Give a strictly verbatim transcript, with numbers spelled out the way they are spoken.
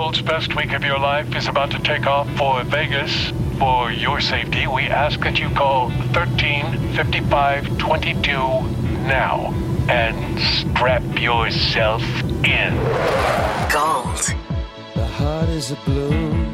world's best week of your life is about to take off for Vegas. For your safety, we ask that you call thirteen fifty-five twenty-two now and strap yourself in. Gold. The heart is a blue.